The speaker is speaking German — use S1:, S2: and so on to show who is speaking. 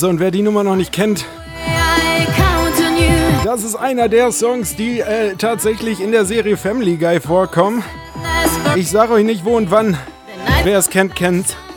S1: Straße und wer die Nummer noch nicht kennt, das ist einer der Songs, die tatsächlich in der Serie Family Guy vorkommen. Ich sage euch nicht wo und wann. Wer es kennt, kennt's.